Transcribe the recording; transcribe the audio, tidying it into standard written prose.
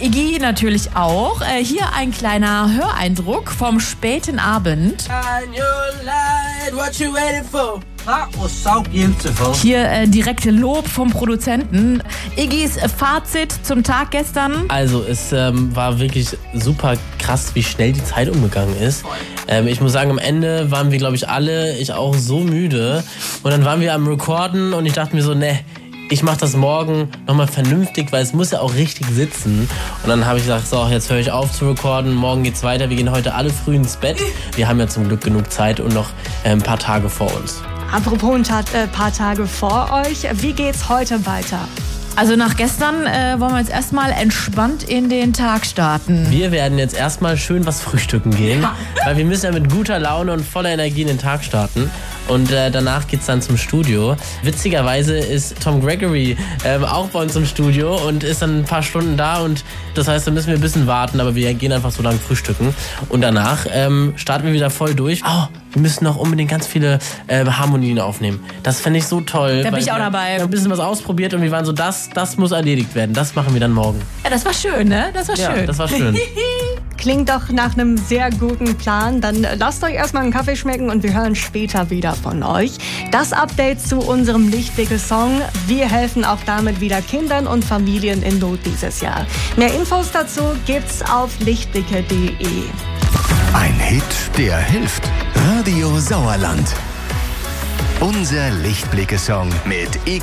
Iggy natürlich auch. Hier ein kleiner Höreindruck vom späten Abend. That was so beautiful. Hier direkte Lob vom Produzenten. Iggys Fazit zum Tag gestern. Also es war wirklich super krass, wie schnell die Zeit umgegangen ist. Ich muss sagen, am Ende waren wir, glaube ich, alle, ich auch, so müde. Und dann waren wir am Recorden und ich dachte mir so, ne, ich mache das morgen nochmal vernünftig, weil es muss ja auch richtig sitzen. Und dann habe ich gesagt, so, jetzt höre ich auf zu recorden, morgen geht's weiter. Wir gehen heute alle früh ins Bett. Wir haben ja zum Glück genug Zeit und noch ein paar Tage vor uns. Apropos ein paar Tage vor euch, wie geht's heute weiter? Also nach gestern wollen wir jetzt erstmal entspannt in den Tag starten. Wir werden jetzt erstmal schön was frühstücken gehen, weil wir müssen ja mit guter Laune und voller Energie in den Tag starten. Und danach geht's dann zum Studio. Witzigerweise ist Tom Gregory auch bei uns im Studio und ist dann ein paar Stunden da. Und das heißt, da müssen wir ein bisschen warten, aber wir gehen einfach so lange frühstücken. Und danach starten wir wieder voll durch. Oh, wir müssen noch unbedingt ganz viele Harmonien aufnehmen. Das fände ich so toll. Da bin ich auch dabei. Wir haben ein bisschen was ausprobiert und wir waren so, das muss erledigt werden. Das machen wir dann morgen. Ja, das war schön, ne? Das war schön. Ja, das war schön. Klingt doch nach einem sehr guten Plan. Dann lasst euch erstmal einen Kaffee schmecken und wir hören später wieder von euch. Das Update zu unserem Lichtblicke-Song. Wir helfen auch damit wieder Kindern und Familien in Not dieses Jahr. Mehr Infos dazu gibt's auf lichtblicke.de. Ein Hit, der hilft. Radio Sauerland. Unser Lichtblicke-Song mit Iggy